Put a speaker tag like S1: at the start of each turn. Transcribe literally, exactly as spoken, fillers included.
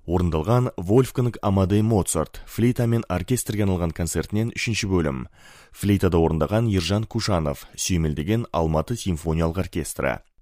S1: Орындалған Вольфганг Амадей Моцарт флейта мен оркестрге арналған концертінен үшінші бөлім. Флейтада орындаған Ержан Кушанов сүйемелдеген Алматы симфониялық оркестрі.